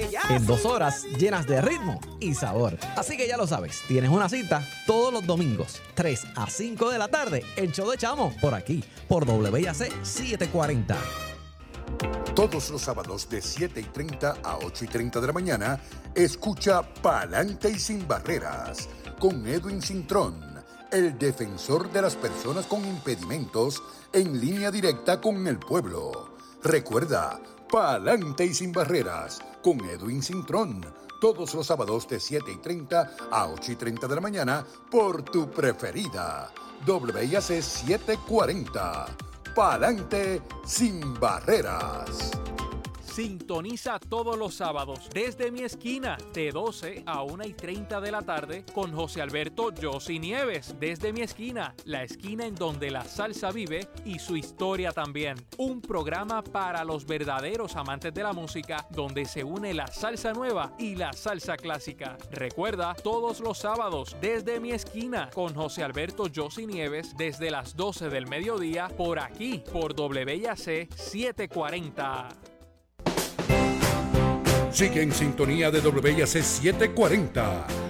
En 2 horas llenas de ritmo y sabor. Así que ya lo sabes, tienes una cita todos los domingos, 3 a 5 de la tarde, el show de Chamo, por aquí, por WIAC 740. Todos los sábados de 7:30 a 8:30 de la mañana, escucha Pa'lante y Sin Barreras con Edwin Cintrón, el defensor de las personas con impedimentos, en línea directa con el pueblo. Recuerda, Pa'lante y Sin Barreras con Edwin Cintrón, todos los sábados de 7:30 a 8:30 de la mañana por tu preferida, WIAC 740. Pa'lante Sin Barreras. Sintoniza todos los sábados desde mi esquina de 12 a 1:30 de la tarde con José Alberto Yossi Nieves. Desde mi esquina, la esquina en donde la salsa vive y su historia también. Un programa para los verdaderos amantes de la música donde se une la salsa nueva y la salsa clásica. Recuerda, todos los sábados desde mi esquina con José Alberto Yossi Nieves desde las 12 del mediodía por aquí, por WIAC 740. Sigue en sintonía de WIAC 740,